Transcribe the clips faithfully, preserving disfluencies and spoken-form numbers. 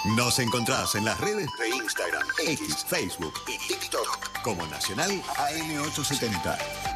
Nos encontrás en las redes de Instagram, X, Facebook y TikTok como Nacional A M ochocientos setenta.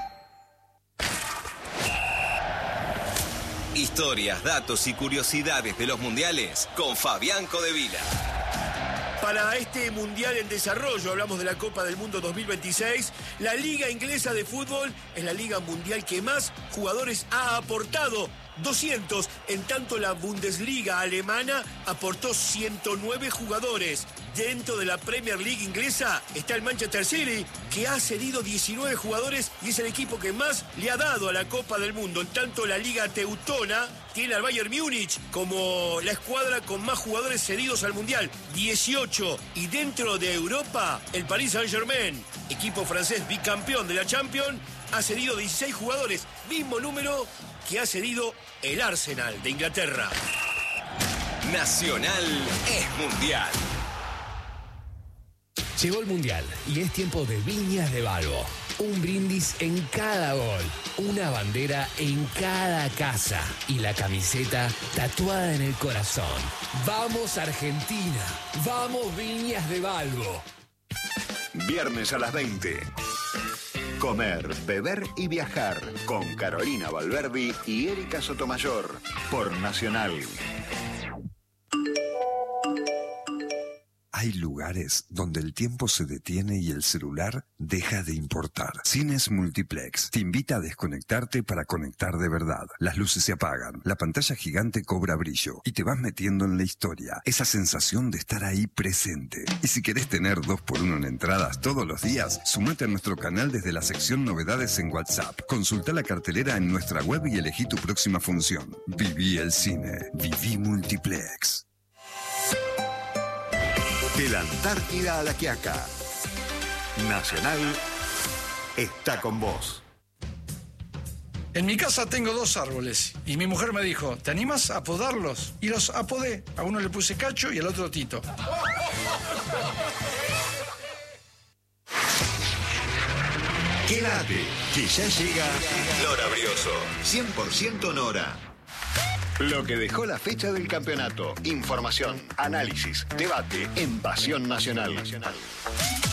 Historias, datos y curiosidades de los mundiales con Fabián Codevila. Para este Mundial en desarrollo, hablamos de la Copa del Mundo dos mil veintiséis, la Liga Inglesa de Fútbol es la liga mundial que más jugadores ha aportado, doscientos, en tanto la Bundesliga alemana aportó ciento nueve jugadores. Dentro de la Premier League inglesa está el Manchester City, que ha cedido diecinueve jugadores y es el equipo que más le ha dado a la Copa del Mundo. En tanto, la Liga Teutona tiene al Bayern Múnich como la escuadra con más jugadores cedidos al Mundial, dieciocho. Y dentro de Europa, el Paris Saint-Germain, equipo francés bicampeón de la Champions, ha cedido dieciséis jugadores, mismo número que ha cedido el Arsenal de Inglaterra. Nacional es mundial. Llegó el Mundial y es tiempo de Viñas de Balbo. Un brindis en cada gol, una bandera en cada casa y la camiseta tatuada en el corazón. ¡Vamos Argentina! ¡Vamos Viñas de Balbo! Viernes a las veinte. Comer, beber y viajar con Carolina Valverdi y Erika Sotomayor por Nacional. Hay lugares donde el tiempo se detiene y el celular deja de importar. Cines Multiplex te invita a desconectarte para conectar de verdad. Las luces se apagan, la pantalla gigante cobra brillo y te vas metiendo en la historia. Esa sensación de estar ahí presente. Y si querés tener dos por uno en entradas todos los días, sumate a nuestro canal desde la sección Novedades en WhatsApp. Consulta la cartelera en nuestra web y elegí tu próxima función. Viví el cine. Viví Multiplex. De la Antártida a La Quiaca, Nacional está con vos. En mi casa tengo dos árboles y mi mujer me dijo, ¿te animas a podarlos? Y los apodé. A uno le puse Cacho y al otro Tito. Quédate, que ya llega Nora Brioso. cien por ciento Nora. Lo que dejó la fecha del campeonato. Información, análisis, debate en Pasión Nacional.